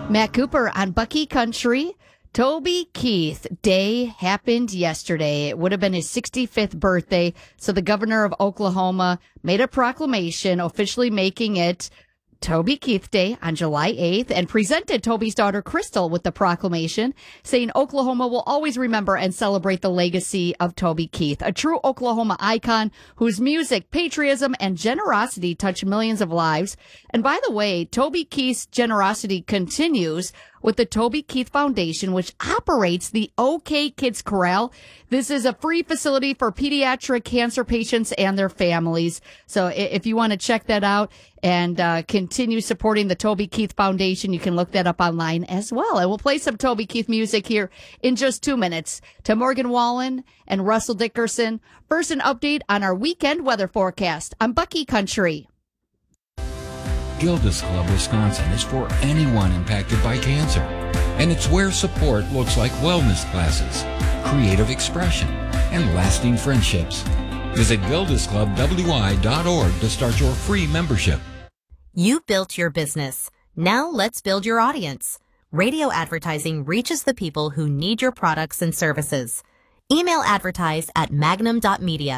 Matt Cooper on Bucky Country. Toby Keith Day happened yesterday. It would have been his 65th birthday. So the governor of Oklahoma made a proclamation officially making it Toby Keith Day on July 8th and presented Toby's daughter Crystal with the proclamation, saying Oklahoma will always remember and celebrate the legacy of Toby Keith, a true Oklahoma icon whose music, patriotism, and generosity touch millions of lives. And by the way, Toby Keith's generosity continues with the Toby Keith Foundation, which operates the OK Kids Corral. This is a free facility for pediatric cancer patients and their families. So if you want to check that out and continue supporting the Toby Keith Foundation, you can look that up online as well. And we'll play some Toby Keith music here in just 2 minutes. To Morgan Wallen and Russell Dickerson, first an update on our weekend weather forecast on Bucky Country. Gilda's Club Wisconsin is for anyone impacted by cancer, and it's where support looks like wellness classes, creative expression, and lasting friendships. Visit gildasclubwi.org to start your free membership. You built your business. Now let's build your audience. Radio advertising reaches the people who need your products and services. Email advertise at magnum.media.